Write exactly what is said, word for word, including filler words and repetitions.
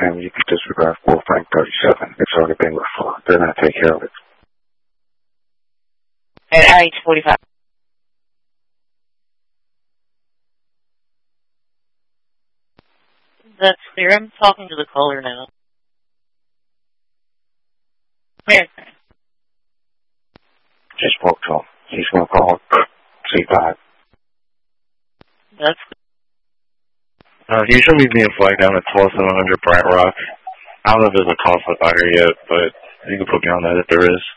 him, you can disregard four Frank thirty-seven. It's already been referred. They're going to take care of it. At I H forty-five. That's clear. I'm talking to the caller now. Where? Just spoke to him. He's going to call C five. That's Uh, you should be being flagged down at twelve seven hundred Bryant Rock. I don't know if there's a conflict out here yet, but you can put me on that if there is.